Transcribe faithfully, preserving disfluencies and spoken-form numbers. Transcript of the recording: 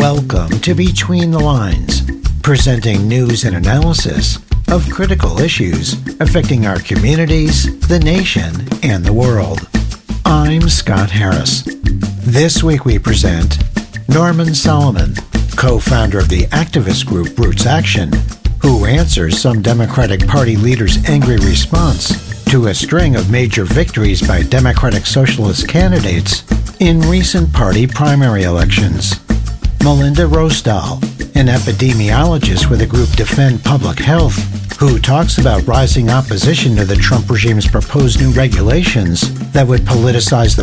Welcome to Between the Lines, presenting news and analysis of critical issues affecting our communities, the nation, and the world. I'm Scott Harris. This week we present Norman Solomon, co-founder of the activist group Roots Action, who answers some Democratic Party leaders' angry response to a string of major victories by Democratic Socialist candidates in recent party primary elections. Melinda Rosdahl, an epidemiologist with the group Defend Public Health, who talks about rising opposition to the Trump regime's proposed new regulations that would politicize the